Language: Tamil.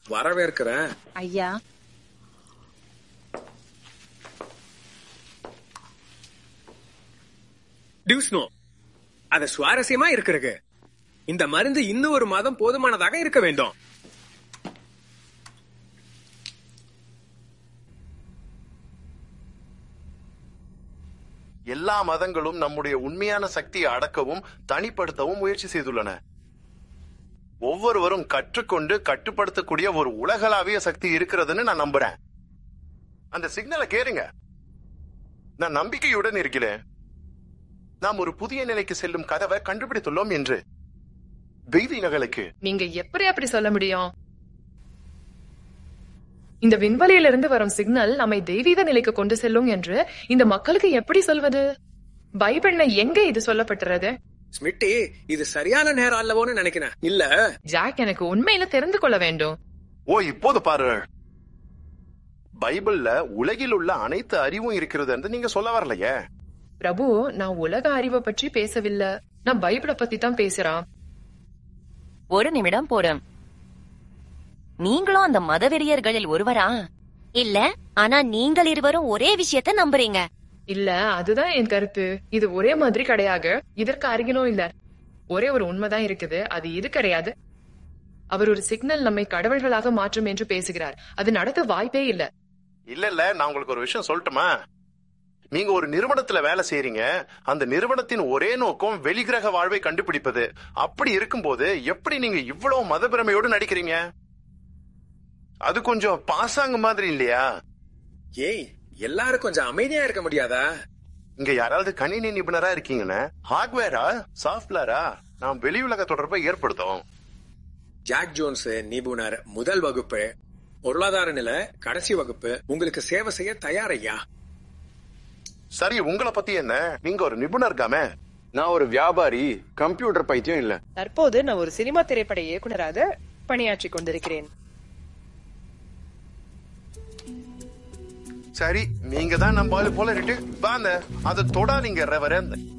வரவேற்கிறேன் ஐயா. டியூஸ்னோ, அது சுவாரஸ்யமா இருக்கிறது. இந்த மருந்து இன்னும் ஒரு மாதம் போதுமானதாக இருக்க வேண்டும். எல்லா மதங்களும் நம்முடைய உண்மையான சக்தியை அடக்கவும் தனிப்படுத்தவும் முயற்சி செய்துள்ளன. ஒவ்வொருவரும் கற்றுக்கொண்டு கட்டுப்படுத்தக்கூடிய ஒரு உலகளாவிய சக்தி இருக்கிறதுன்னு நான் நம்புறேன். அந்த சிக்னலை கேளுங்க. நான் நம்பிக்கையுடன் இருக்கிறேன். நாம் ஒரு புதிய நிலைக்கு செல்லும் கதவை கண்டுபிடித்துள்ளோம் என்று. தெய்வீகங்களுக்கு நீங்க எப்படி அப்படி சொல்ல முடியும்? இந்த விண்வெளியிலிருந்து வரும் சிக்னல் நம்மை தெய்வீக நிலைக்கு கொண்டு செல்லும் என்று இந்த மக்களுக்கு எப்படி சொல்வது? பைபிள்ல எங்க இது சொல்லப்பட்டுறது? ஸ்மிட்டி, இது சரியான நேரம் அல்லவோன்னு நினைக்கிறேன். இல்ல ஜாக், எனக்கு உண்மையில தெரிந்து கொள்ள வேண்டும். ஓ, இப்போது பாரு. பைபிள்ல உலகில் உள்ள அனைத்து அறிவும் இருக்கிறது என்று நீங்க சொல்ல வரலையே. பிரபு, நான் உலக அறிவை பற்றி பேசவில்லை. நான் பைபிளை பத்தி தான் பேசுறேன். ஒரு நிமிடம் போடும். நீங்களும் அந்த மதவெறியர்களில் ஒருவரா? இல்ல, ஆனா நீங்கள் இருவரும் ஒரே விஷயத்த நம்புறீங்க. இல்ல, அதுதான் என் கருத்து. இது ஒரே மாதிரி கிடையாது. இதற்கு அருகிலும் இல்ல. ஒரே ஒரு உண்மைதான் இருக்குது. அது இது கிடையாது. அவர் ஒரு சிக்னல் நம்மை கடவுள்களாக மாற்றும் என்று பேசுகிறார். அது நடத்த வாய்ப்பே இல்ல. இல்ல, நான் உங்களுக்கு ஒரு விஷயம் சொல்லட்டுமா? நீங்க ஒரு நிறுவனத்துல வேலை செய்யறீங்க. அந்த நிறுவனத்தின் ஒரே நோக்கம் வெளிகிரக வாழ்வை கண்டுபிடிப்பது. அப்படி இருக்கும்போது எப்படி நீங்க இவ்வளவு மதப்பிரமையோடு நடிக்கிறீங்க? அது கொஞ்சம் பாசாங்க மாதிரி இல்லையா? ஏய், எல்லாரும் கொஞ்சம் அமைதியா இருக்க முடியாதா? இங்க யாராவது கணினி நிபுணரா இருக்கீங்கன்னா, ஹார்ட்வேரா சாஃப்ட்வேரா, நாம் வெளி உலக தொடர்பை ஏற்படுத்தும். ஜாக் ஜோன்ஸ் நிபுணர் முதல் வகுப்பு, பொருளாதார நிலை கடைசி வகுப்பு. உங்களுக்கு சேவை செய்ய தயாரையா? சரி, உங்களை பத்தி என்ன? நீங்க ஒரு நிபுணர் காமே. நான் ஒரு வியாபாரி, கம்ப்யூட்டர் பைத்தியம் இல்ல. தற்போது நான் ஒரு சினிமா திரைப்பட இயக்குனராக பணியாற்றி கொண்டிருக்கிறேன். சரி, நீங்க தான் நம்ம போல இருக்கு. வாங்க, அதை தொடாதீங்க ரெவரண்ட்.